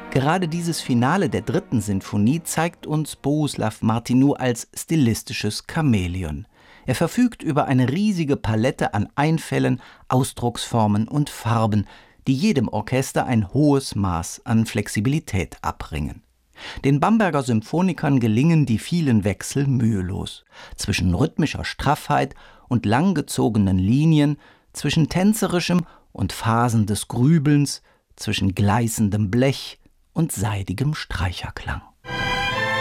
Gerade dieses Finale der 3. Sinfonie zeigt uns Bohuslav Martinu als stilistisches Chamäleon. Er verfügt über eine riesige Palette an Einfällen, Ausdrucksformen und Farben, die jedem Orchester ein hohes Maß an Flexibilität abringen. Den Bamberger Symphonikern gelingen die vielen Wechsel mühelos. Zwischen rhythmischer Straffheit und langgezogenen Linien, zwischen tänzerischem und Phasen des Grübelns, zwischen gleißendem Blech und seidigem Streicherklang.